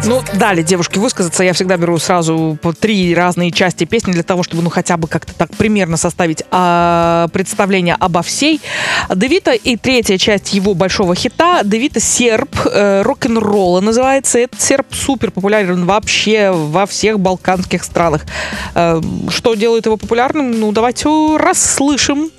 Ну, дали девушке высказаться. Я всегда беру сразу по 3 разные части песни для того, чтобы, хотя бы как-то так примерно составить представление обо всей. Де Вито и 3-я часть его большого хита. Де Вито «Серб», рок-н-ролла называется. Этот серб супер популярен вообще во всех балканских странах. Что делает его популярным? Давайте расслышим.